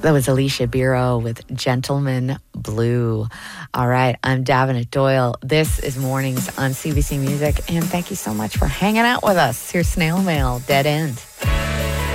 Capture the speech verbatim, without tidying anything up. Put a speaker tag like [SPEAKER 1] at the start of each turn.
[SPEAKER 1] That was Alicia Biro with Gentleman Blue. All right, I'm Davina Doyle. This is Mornings on C B C Music, and thank you so much for hanging out with us. Here's Snail Mail, Dead End.